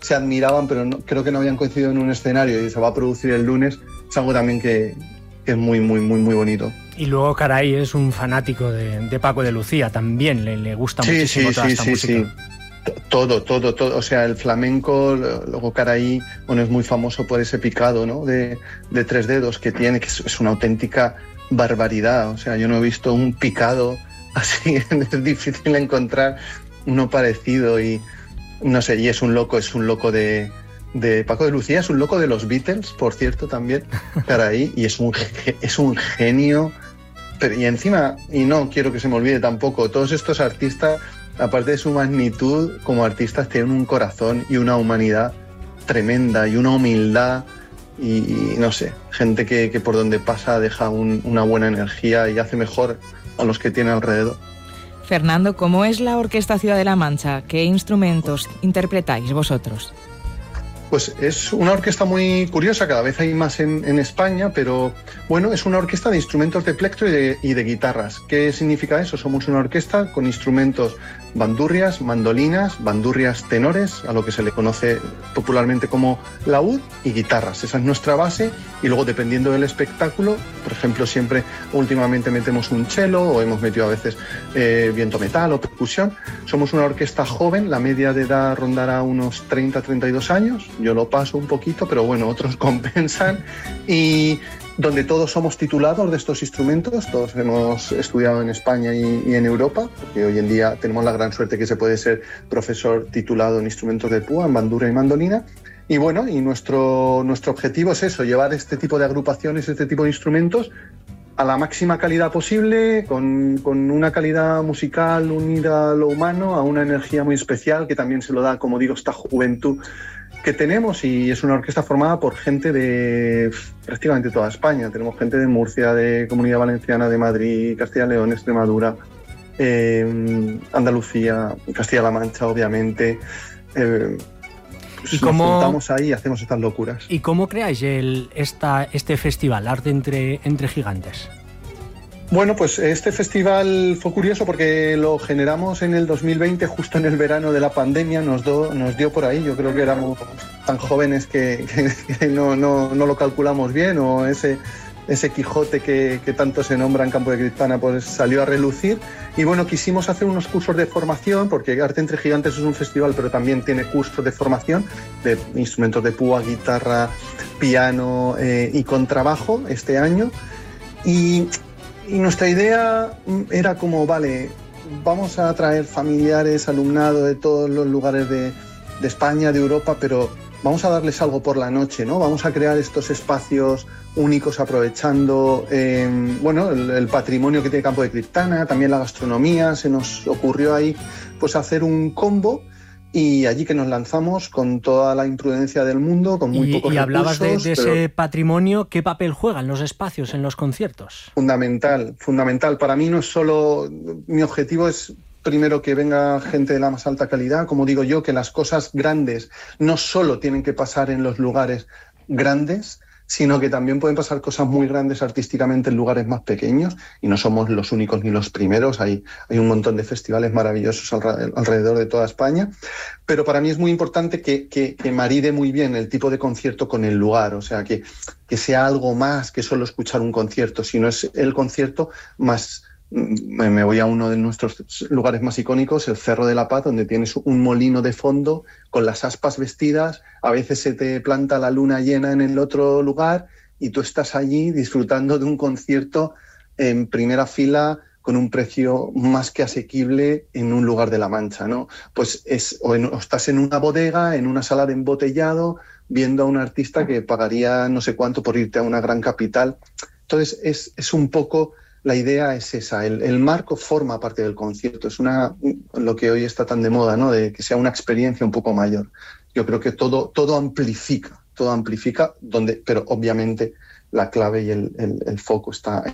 se admiraban, pero creo que no habían coincidido en un escenario, y se va a producir el lunes. Es algo también que es muy, muy, muy, muy bonito. Y luego Caray es un fanático de Paco de Lucía, también le gusta muchísimo toda esta música. Sí. Todo. O sea, el flamenco, luego Caray, bueno, es muy famoso por ese picado, ¿no? de 3 dedos que tiene, que es una auténtica barbaridad. O sea, yo no he visto un picado así, es difícil encontrar uno parecido, y no sé, y es un loco de Paco de Lucía, es un loco de los Beatles, por cierto, también, Caray, y es un genio. Pero, y encima, y no quiero que se me olvide tampoco, todos estos artistas, aparte de su magnitud como artistas, tienen un corazón y una humanidad tremenda y una humildad, y no sé, gente que por donde pasa deja una buena energía y hace mejor a los que tiene alrededor. Fernando, ¿cómo es la Orquesta Ciudad de la Mancha? ¿Qué instrumentos interpretáis vosotros? Pues es una orquesta muy curiosa, cada vez hay más en España, pero bueno, es una orquesta de instrumentos de plectro y de guitarras. ¿Qué significa eso? Somos una orquesta con instrumentos bandurrias, mandolinas, bandurrias tenores, a lo que se le conoce popularmente como laúd, y guitarras. Esa es nuestra base, y luego dependiendo del espectáculo, por ejemplo, siempre últimamente metemos un cello, o hemos metido a veces viento metal o percusión. Somos una orquesta joven, la media de edad rondará unos 30-32 años. Yo lo paso un poquito, pero bueno, otros compensan, y donde todos somos titulados de estos instrumentos, todos hemos estudiado en España y en Europa, porque hoy en día tenemos la gran suerte que se puede ser profesor titulado en instrumentos de púa, en bandurria y mandolina. Y bueno, y nuestro objetivo es eso, llevar este tipo de agrupaciones, este tipo de instrumentos a la máxima calidad posible, con una calidad musical unida a lo humano, a una energía muy especial que también se lo da, como digo, esta juventud que tenemos. Y es una orquesta formada por gente de prácticamente toda España. Tenemos gente de Murcia, de Comunidad Valenciana, de Madrid, Castilla y León, Extremadura, Andalucía, Castilla-La Mancha, obviamente. Pues nos juntamos ahí y hacemos estas locuras. ¿Y cómo creáis este festival, Arte entre Gigantes? Bueno, pues este festival fue curioso porque lo generamos en el 2020, justo en el verano de la pandemia, nos dio por ahí. Yo creo que éramos tan jóvenes que no lo calculamos bien, o ese Quijote que tanto se nombra en Campo de Criptana, pues salió a relucir. Y bueno, quisimos hacer unos cursos de formación, porque Arte entre Gigantes es un festival, pero también tiene cursos de formación de instrumentos de púa, guitarra, piano y contrabajo este año. Y nuestra idea era como, vale, vamos a traer familiares, alumnado de todos los lugares de España, de Europa, pero vamos a darles algo por la noche, ¿no? Vamos a crear estos espacios únicos aprovechando el patrimonio que tiene Campo de Criptana, también la gastronomía. Se nos ocurrió ahí pues hacer un combo, y allí que nos lanzamos con toda la imprudencia del mundo, con muy pocos recursos. Y hablabas de ese patrimonio. ¿Qué papel juegan los espacios en los conciertos? Fundamental. Para mí no es solo... Mi objetivo es, primero, que venga gente de la más alta calidad. Como digo yo, que las cosas grandes no solo tienen que pasar en los lugares grandes, sino que también pueden pasar cosas muy grandes artísticamente en lugares más pequeños, y no somos los únicos ni los primeros. Hay un montón de festivales maravillosos alrededor de toda España, pero para mí es muy importante que maride muy bien el tipo de concierto con el lugar, o sea, que sea algo más que solo escuchar un concierto, sino es el concierto más... Me voy a uno de nuestros lugares más icónicos, el Cerro de la Paz, donde tienes un molino de fondo con las aspas vestidas. A veces se te planta la luna llena en el otro lugar y tú estás allí disfrutando de un concierto en primera fila con un precio más que asequible en un lugar de La Mancha, ¿no? Pues o estás en una bodega, en una sala de embotellado, viendo a un artista que pagaría no sé cuánto por irte a una gran capital. Entonces es un poco... La idea es esa, el marco forma parte del concierto, es lo que hoy está tan de moda, ¿no? De que sea una experiencia un poco mayor. Yo creo que todo amplifica, pero obviamente la clave y el foco está